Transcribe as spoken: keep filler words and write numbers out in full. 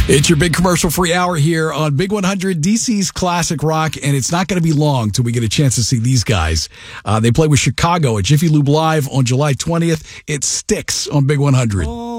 It's your big commercial-free hour here on Big one hundred, D C's classic rock, and it's not going to be long till we get a chance to see these guys. Uh, they play with Chicago at Jiffy Lube Live on July twentieth. It Sticks on Big one hundred.